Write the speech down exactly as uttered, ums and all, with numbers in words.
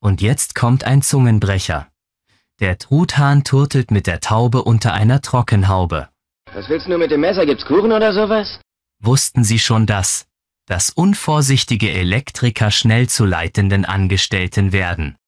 Und jetzt kommt ein Zungenbrecher. Der Truthahn turtelt mit der Taube unter einer Trockenhaube. Was willst du mit dem Messer? Gibt's Kuchen oder sowas? Wussten Sie schon das? Dass unvorsichtige Elektriker schnell zu leitenden Angestellten werden.